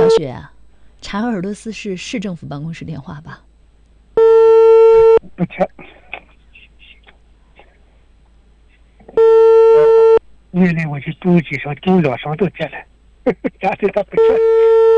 雪，查尔多斯市政府办公室电话吧？ 不接，原来我去赌机上、赌药上都接了，但是他不接。